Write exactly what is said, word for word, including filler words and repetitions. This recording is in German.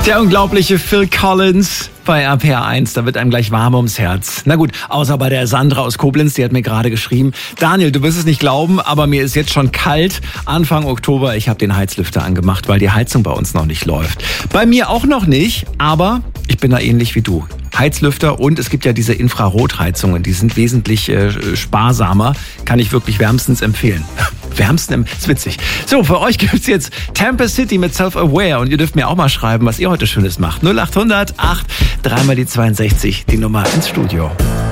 Der unglaubliche Phil Collins bei R P R eins, da wird einem gleich warm ums Herz. Na gut, außer bei der Sandra aus Koblenz, die hat mir gerade geschrieben: Daniel, du wirst es nicht glauben, aber mir ist jetzt schon kalt. Anfang Oktober, ich habe den Heizlüfter angemacht, weil die Heizung bei uns noch nicht läuft. Bei mir auch noch nicht, aber ich bin da ähnlich wie du. Heizlüfter, und es gibt ja diese Infrarotheizungen, die sind wesentlich äh, sparsamer, kann ich wirklich wärmstens empfehlen. Wärmsten, ist witzig. So, für euch gibt's jetzt Tampa City mit Self-Aware, und ihr dürft mir auch mal schreiben, was ihr heute Schönes macht. null acht hundert acht, dreimal die zweiundsechzig, die Nummer ins Studio.